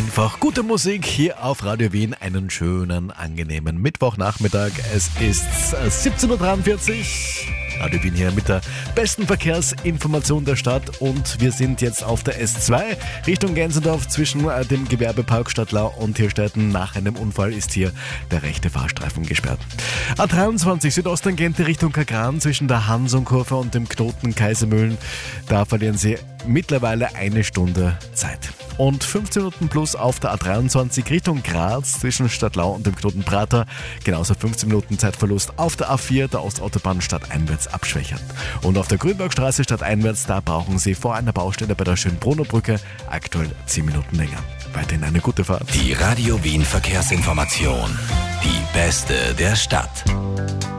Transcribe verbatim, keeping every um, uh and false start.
Einfach gute Musik hier auf Radio Wien. Einen schönen, angenehmen Mittwochnachmittag. Es ist siebzehn Uhr dreiundvierzig. Radio Wien hier mit der besten Verkehrsinformation der Stadt und wir sind jetzt auf der S zwei Richtung Gänserndorf zwischen dem Gewerbepark Stadtlau und Hirstetten. Nach einem Unfall ist hier der rechte Fahrstreifen gesperrt. A dreiundzwanzig Südosttangente Richtung Kagran zwischen der Hansonkurve und dem Knoten Kaisermühlen. Da verlieren Sie mittlerweile eine Stunde Zeit. Und fünfzehn Minuten plus auf der A dreiundzwanzig Richtung Graz zwischen Stadtlau und dem Knoten Prater. Genauso fünfzehn Minuten Zeitverlust auf der A vier, der Ostautobahn stadteinwärts abschwächend. Und auf der Grünbergstraße stadteinwärts, da brauchen Sie vor einer Baustelle bei der Schönbrunner Brücke aktuell zehn Minuten länger. Weiterhin eine gute Fahrt. Die Radio Wien Verkehrsinformation. Die beste der Stadt.